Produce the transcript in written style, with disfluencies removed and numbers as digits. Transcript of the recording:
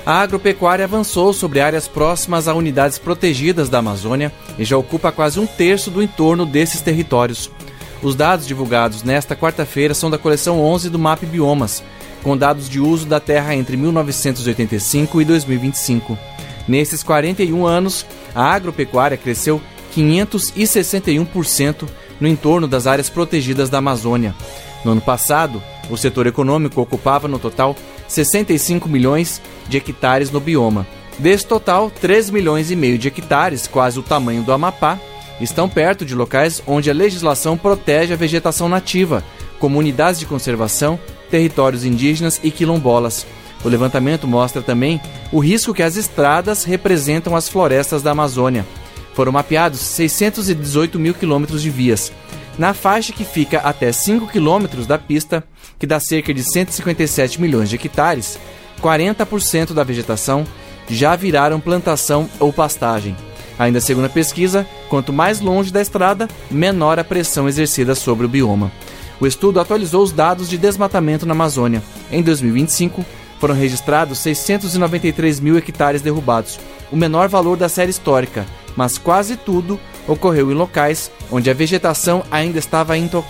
A agropecuária avançou sobre áreas próximas a unidades protegidas da Amazônia e já ocupa quase um terço do entorno desses territórios. Os dados divulgados nesta quarta-feira são da coleção 11 do MAP Biomas, com dados de uso da terra entre 1985 e 2025. Nesses 41 anos, a agropecuária cresceu 561% no entorno das áreas protegidas da Amazônia. No ano passado, o setor econômico ocupava no total 65 milhões de hectares no bioma. Desse total, 3 milhões e meio de hectares, quase o tamanho do Amapá, estão perto de locais onde a legislação protege a vegetação nativa, como unidades de conservação, territórios indígenas e quilombolas. O levantamento mostra também o risco que as estradas representam às florestas da Amazônia. Foram mapeados 618 mil quilômetros de vias. Na faixa que fica até 5 quilômetros da pista, que dá cerca de 157 milhões de hectares, 40% da vegetação já viraram plantação ou pastagem. Ainda segundo a pesquisa, quanto mais longe da estrada, menor a pressão exercida sobre o bioma. O estudo atualizou os dados de desmatamento na Amazônia. Em 2025, foram registrados 693 mil hectares derrubados, o menor valor da série histórica, mas quase tudo ocorreu em locais onde a vegetação ainda estava intocada.